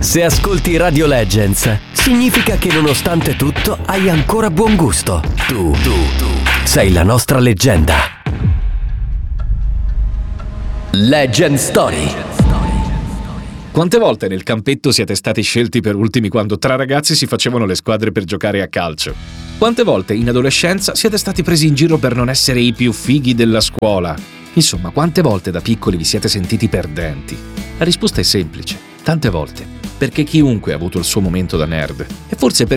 Se ascolti Radio Legends, significa che nonostante tutto hai ancora buon gusto. Tu sei la nostra leggenda. Legend Story. Quante volte nel campetto siete stati scelti per ultimi quando tra ragazzi si facevano le squadre per giocare a calcio? Quante volte in adolescenza siete stati presi in giro per non essere i più fighi della scuola? Insomma, quante volte da piccoli vi siete sentiti perdenti? La risposta è semplice: tante volte. Perché chiunque ha avuto il suo momento da nerd. E forse per